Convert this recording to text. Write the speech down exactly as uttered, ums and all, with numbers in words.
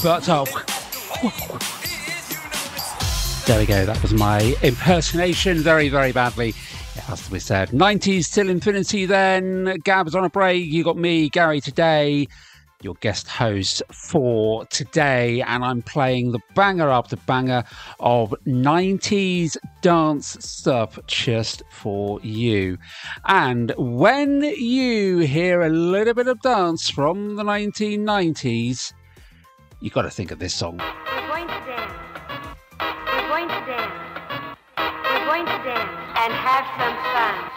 But oh, there we go. That was my impersonation very, very badly. It has to be said. nineties till infinity then. Gab's on a break. You got me, Gary, today, your guest host for today, and I'm playing the banger after banger of nineties dance stuff just for you. And when you hear a little bit of dance from the nineteen nineties, you got to think of this song. We're going to dance. We're going to dance. We're going to dance and have some fun.